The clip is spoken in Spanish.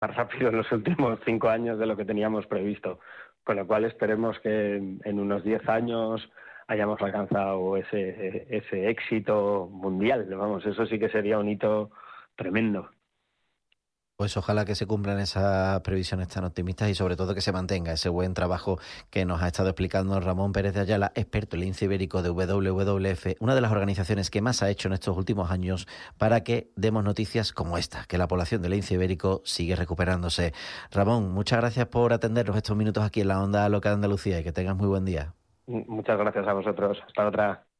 más rápido en los últimos 5 años de lo que teníamos previsto. Con lo cual esperemos que en unos 10 años hayamos alcanzado ese éxito mundial. Vamos, eso sí que sería un hito tremendo. Pues ojalá que se cumplan esas previsiones tan optimistas y sobre todo que se mantenga ese buen trabajo que nos ha estado explicando Ramón Pérez de Ayala, experto en lince ibérico de WWF, una de las organizaciones que más ha hecho en estos últimos años para que demos noticias como esta, que la población del lince ibérico sigue recuperándose. Ramón, muchas gracias por atendernos estos minutos aquí en la Onda Local de Andalucía y que tengas muy buen día. Muchas gracias a vosotros. Hasta otra.